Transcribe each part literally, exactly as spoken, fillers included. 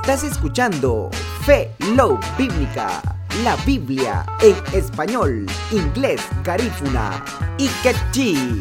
Estás escuchando Fe Love Bíblica, la Biblia en español, inglés, garífuna y quechí.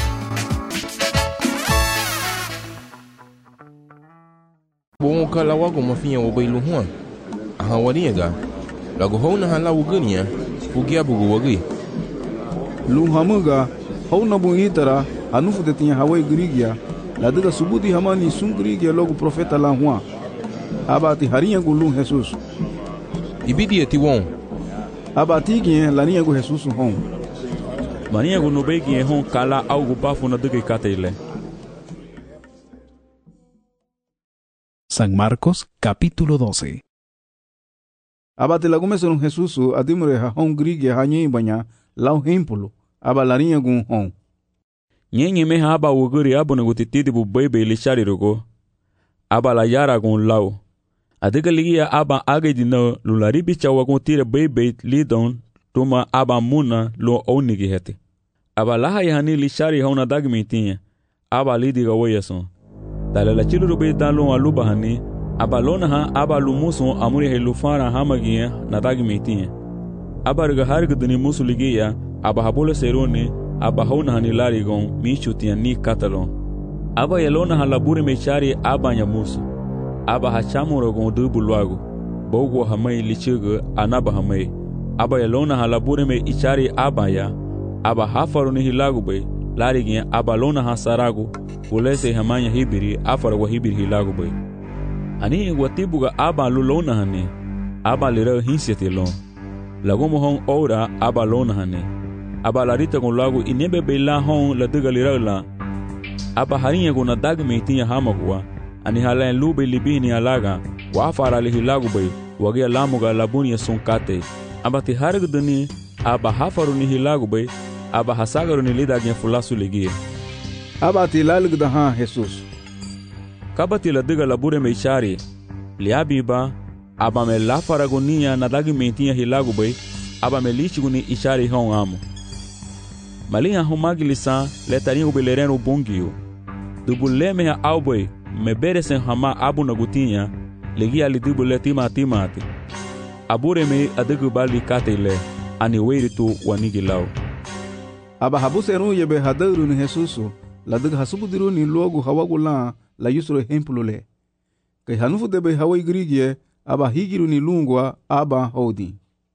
Bon kala wago mafinya wo bailu huan. Aha wani ga. Lago hona hala wugania. Fugia bugu wagi. Lu hamuga hona bu itara anufu de tinha hawai grigia. La diga subudi hamani sun grigia logo profeta la huan. Abati harinha gulu Jesus. Ibidi eti won. Abati gien la nia go Jesus hon. Mania go no begi hon kala au go bafu na diga katele. San Marcos, capítulo doce. Abate la gomeson Jesus adimre ha hon grigia hanyi banya lau hempulo. Aba la nia gun hon. Nyenye me haba wuguri abuna gutitidi bu bebe lishari rogo. Aba la yara gun lau. Adiga ligia aba age dina lulari bicha wagun tire bebe lidon tuma aba muna lo onigi hete. Aba laha yahani lishari hauna dagmitinha. Aba lidiga wayason. Dala la chiluru be dalon aluba hani. Aba lona ha aba lumuson amuri he lufara hamagia na dagmitinha. Aba riga harga duni musu ligia. Aba habula serone. Aba hauna hani larigon michutia ni katalon. Aba yelona halabure mechari aba nyamusu. Aba hachamuro gon dubu luago. Bogo hamai lichigo anaba hamai. Aba yelona halabure me ichari aba ya. Aba hafaru ni hilago be. Larigin aba lona hasarago. Ulese hamanya hibiri afara wa hibiri hilago be. Ani watibuga aba lulona hane. Aba lira hinsete lon. Lagomo hon ora aba lona hane. Aba larita gon luago inebe be la hon la diga lira la. Aba harinha gon na dagme tinha hamagua. Ani halaen lube libini alaga wa afara li hilagu bay wagi lamuga labunia sunkate abati hargduni aba hafaru ni hilagu bay aba hasagaru ni lidagnya fulasu ligie abati lalgda ha Jesus kabati la diga labure meishari liabiba aba me lafaragunia nadagi mentinha hilagu bay aba me lichiguni ishari hon amo malinha humagilisa letarinho belereno bungio dubuleme ha alboy me beresen hama abu nagutinha legia lidibu letima timati abure me adigu bali katele ani weiritu wanigilau aba habuseru yebe hadaru ni Jesus la diga hasubudiru ni logo hawagula la yusro hempulule kai hanufu debe hawai grigie aba higiru ni lungwa aba hodi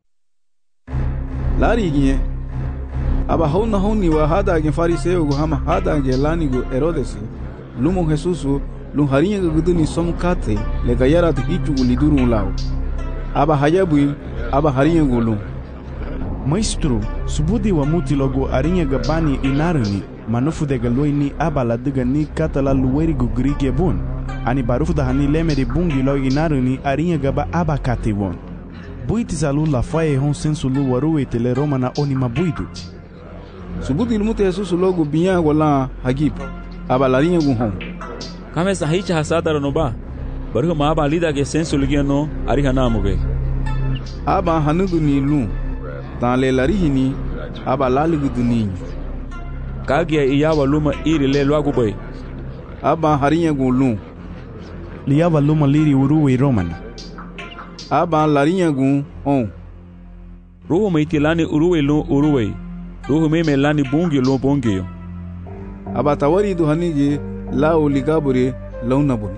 larigie aba hona honi wa hada ge fariseo go hama hada ge lanigo Herodes lumo Jesus lu harinha guduni somkate le gayara hichu liduru lao aba hayabuin aba harinha gulu Maestro subudi wa muti logo arinha gabani inarani manufu de galoini aba la diga ni katala luweri go grige bon ani barufu da hani leme de bungi lo inarani arinha gaba aba kate bon buiti salu la faye hon sensu lu waruwe tele romana oni mabuidu subudi ilmuti Jesus logo biya wala hagib aba la rinha gun hon kame sahicha hasada ronoba baru ma aba lida ke sensu ligiano ari hanamuge aba hanudu ni lu tale larihini aba laligu duni kagia iyawa luma iri le lwagu bay aba harinya gulu liyawa luma liri uruwe roman aba larinya gun on ruhu meitilani uruwe lu uruwe ruhu meme lani bungi lu bungi aba tawari du hanige lao ligabure launa boni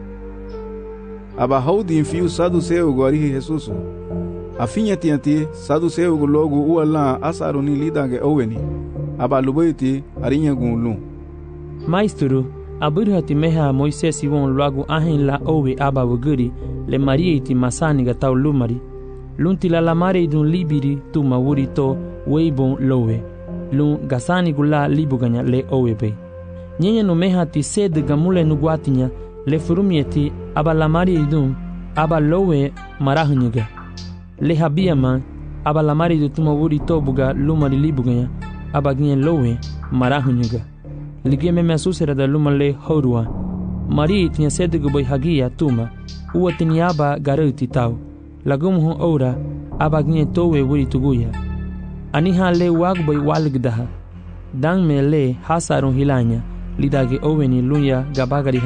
aba haudi fiu saduseu go ari Jesus afinha tianti saduseu go logo uala asaru ni lidange oweni aba lubeiti arinha gulu Maestro aburhati meha Moisés won logo ahin la owe aba wuguri le marieti masani ga taw lumari lunti la lamare dun libiri tu mawuri to weibon lowe lun gasani gula libuganya le owe be Nyenye no meha ti sede gamule no guatinya le furumieti aba lamari idum aba lowe marahnyega le habia man aba lamari do tuma wuri tobuga lumari libuganya aba gnye lowe marahnyega lige me mesusera da lumale horua mari tinya sede gobai hagia tuma uwatini aba garuti tau lagum ho ora aba gnye towe wuri tuguya ani ha le wagbai walgdaha dang me le hasarun hilanya lidage oweni lunya gabagari